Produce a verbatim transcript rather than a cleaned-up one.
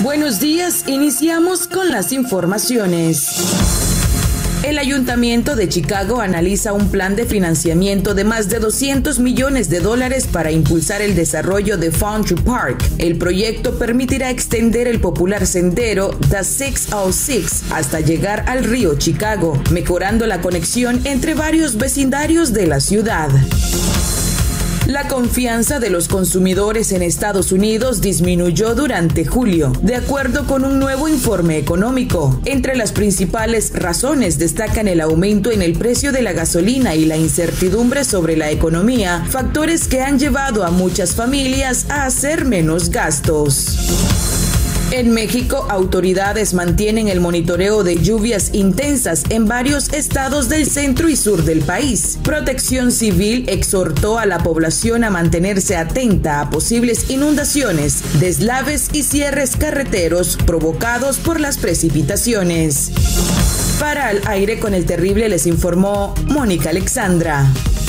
Buenos días, iniciamos con las informaciones. El Ayuntamiento de Chicago analiza un plan de financiamiento de más de doscientos millones de dólares para impulsar el desarrollo de Foundry Park. El proyecto permitirá extender el popular sendero The seiscientos seis hasta llegar al río Chicago, mejorando la conexión entre varios vecindarios de la ciudad. La confianza de los consumidores en Estados Unidos disminuyó durante julio, de acuerdo con un nuevo informe económico. Entre las principales razones destacan el aumento en el precio de la gasolina y la incertidumbre sobre la economía, factores que han llevado a muchas familias a hacer menos gastos. En México, autoridades mantienen el monitoreo de lluvias intensas en varios estados del centro y sur del país. Protección Civil exhortó a la población a mantenerse atenta a posibles inundaciones, deslaves y cierres carreteros provocados por las precipitaciones. Para Al Aire con el Terrible les informó Mónica Alexandra.